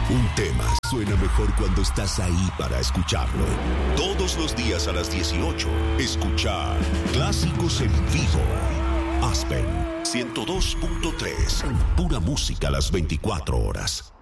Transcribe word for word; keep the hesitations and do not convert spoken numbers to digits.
Un tema suena mejor cuando estás ahí para escucharlo. Todos los días a las dieciocho, escuchar Clásicos en Vivo. Aspen ciento dos punto tres. Pura música a las veinticuatro horas.